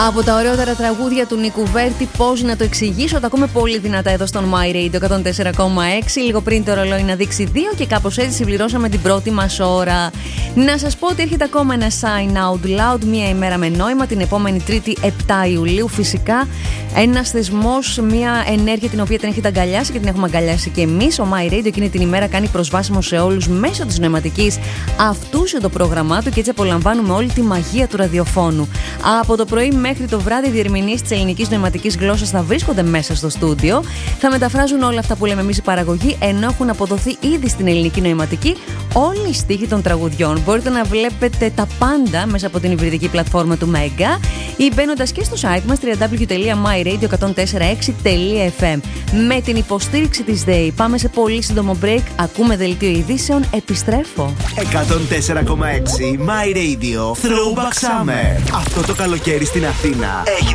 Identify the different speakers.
Speaker 1: Από τα ωραιότερα τραγούδια του Νίκου Βέρτη, πώς να το εξηγήσω, τα ακούμε πολύ δυνατά εδώ στον My Radio 104,6. Λίγο πριν το ρολόι να δείξει 2 και κάπως έτσι συμπληρώσαμε την πρώτη μας ώρα. Να σας πω ότι έρχεται ακόμα ένα Sign Out Loud, μία ημέρα με νόημα, την επόμενη Τρίτη 7 Ιουλίου. Φυσικά ένας θεσμός, μία ενέργεια την οποία την έχετε αγκαλιάσει και την έχουμε αγκαλιάσει και εμείς. Ο My Radio εκείνη την ημέρα κάνει προσβάσιμο σε όλους μέσω της νοηματικής αυτούσιο το πρόγραμμά του και έτσι απολαμβάνουμε όλη τη μαγεία του ραδιοφώνου. Από το πρωί μέχρι το βράδυ, οι διερμηνείς της ελληνικής νοηματικής γλώσσας θα βρίσκονται μέσα στο στούντιο. Θα μεταφράζουν όλα αυτά που λέμε εμείς η παραγωγή, ενώ έχουν αποδοθεί ήδη στην ελληνική νοηματική όλοι οι στίχοι των τραγουδιών. Μπορείτε να βλέπετε τα πάντα μέσα από την υβριδική πλατφόρμα του Mega ή μπαίνοντας και στο site μας www.myradio1046.fm. Με την υποστήριξη της ΔΕΗ πάμε σε πολύ σύντομο break. Ακούμε δελτίο ειδήσεων. Επιστρέφω.
Speaker 2: 104,6 My Radio Throwback Summer. Αυτό το καλοκαίρι στην Αθήνα έχει